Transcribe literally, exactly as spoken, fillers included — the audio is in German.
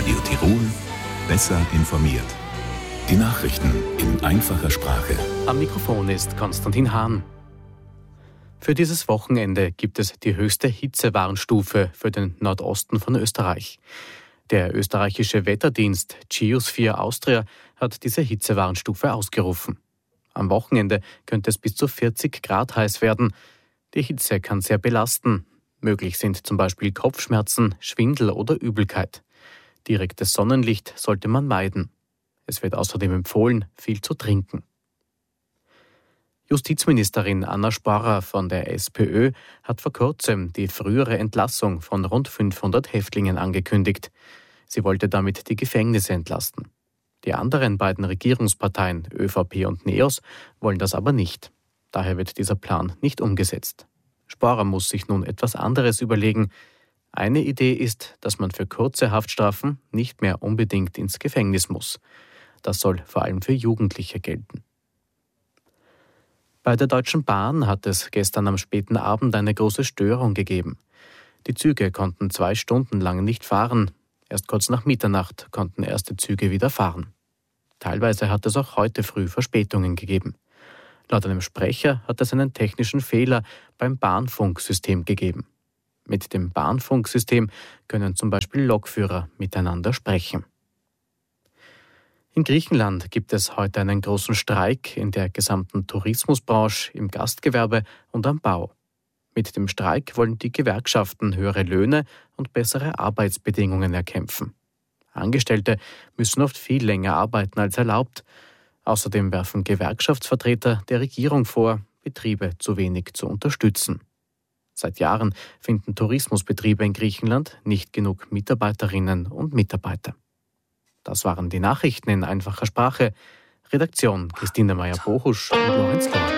Radio Tirol, besser informiert. Die Nachrichten in einfacher Sprache. Am Mikrofon ist Konstantin Hahn. Für dieses Wochenende gibt es die höchste Hitzewarnstufe für den Nordosten von Österreich. Der österreichische Wetterdienst Geosphere Austria hat diese Hitzewarnstufe ausgerufen. Am Wochenende könnte es bis zu vierzig Grad heiß werden. Die Hitze kann sehr belasten. Möglich sind zum Beispiel Kopfschmerzen, Schwindel oder Übelkeit. Direktes Sonnenlicht sollte man meiden. Es wird außerdem empfohlen, viel zu trinken. Justizministerin Anna Sporrer von der SPÖ hat vor kurzem die frühere Entlassung von rund fünfhundert Häftlingen angekündigt. Sie wollte damit die Gefängnisse entlasten. Die anderen beiden Regierungsparteien, ÖVP und NEOS, wollen das aber nicht. Daher wird dieser Plan nicht umgesetzt. Sporrer muss sich nun etwas anderes überlegen. Eine Idee ist, dass man für kurze Haftstrafen nicht mehr unbedingt ins Gefängnis muss. Das soll vor allem für Jugendliche gelten. Bei der Deutschen Bahn hat es gestern am späten Abend eine große Störung gegeben. Die Züge konnten zwei Stunden lang nicht fahren. Erst kurz nach Mitternacht konnten erste Züge wieder fahren. Teilweise hat es auch heute früh Verspätungen gegeben. Laut einem Sprecher hat es einen technischen Fehler beim Bahnfunksystem gegeben. Mit dem Bahnfunksystem können zum Beispiel Lokführer miteinander sprechen. In Griechenland gibt es heute einen großen Streik in der gesamten Tourismusbranche, im Gastgewerbe und am Bau. Mit dem Streik wollen die Gewerkschaften höhere Löhne und bessere Arbeitsbedingungen erkämpfen. Angestellte müssen oft viel länger arbeiten als erlaubt. Außerdem werfen Gewerkschaftsvertreter der Regierung vor, Betriebe zu wenig zu unterstützen. Seit Jahren finden Tourismusbetriebe in Griechenland nicht genug Mitarbeiterinnen und Mitarbeiter. Das waren die Nachrichten in einfacher Sprache. Redaktion Christine Meyer-Bohusch und Lorenz Lohr.